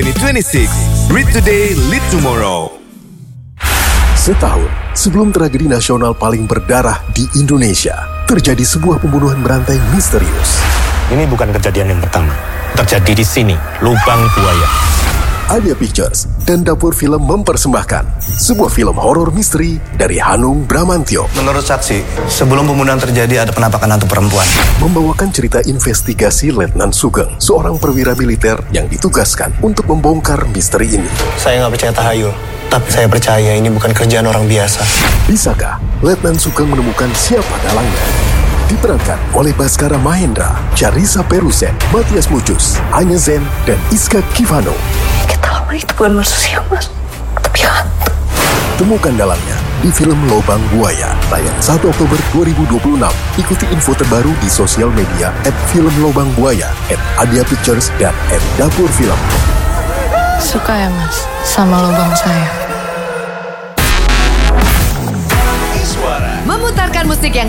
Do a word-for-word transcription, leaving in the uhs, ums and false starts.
twenty twenty-six, Read Today, Lead Tomorrow. Setahun sebelum tragedi nasional paling berdarah di Indonesia, terjadi sebuah pembunuhan berantai misterius. Ini bukan kejadian yang pertama. Terjadi di sini, Lubang Buaya. Adia Pictures dan Dapur Film mempersembahkan sebuah film horor misteri dari Hanung Bramantyo. Menurut saksi, sebelum pembunuhan terjadi ada penampakan hantu perempuan. Membawakan cerita investigasi Letnan Sugeng, seorang perwira militer yang ditugaskan untuk membongkar misteri ini. Saya nggak percaya tahayul, tapi saya percaya ini bukan kerjaan orang biasa. Bisakah Letnan Sugeng menemukan siapa dalangnya? Diperankan oleh Baskara Mahendra, Charissa Perusen, Matias Mucus, Anya Zen, dan Iska Kivano. Kita lama itu bukan manusia, Mas. Tapi hantu. Temukan dalangnya di film Lobang Buaya, tayang satu Oktober dua ribu dua puluh enam. Ikuti info terbaru di sosial media at film Lobang Buaya, at Adia Pictures, dan at Dapur Film. Suka ya, Mas, sama lubang saya? Memutarkan musik yang